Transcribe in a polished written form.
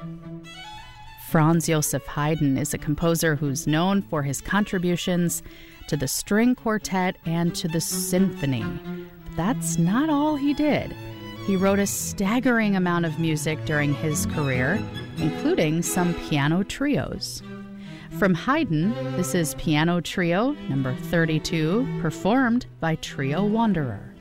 Franz Joseph Haydn is a composer who's known for his contributions to the string quartet and to the symphony. But that's not all he did. He wrote a staggering amount of music during his career, including some piano trios. From Haydn, this is Piano Trio number 32, performed by Trio Wanderer.